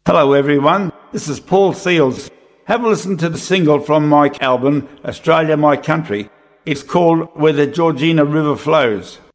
Hello everyone, this is Paul Seals. Have a listen to the single from my album, Australia My Country. It's called Where the Georgina River Flows.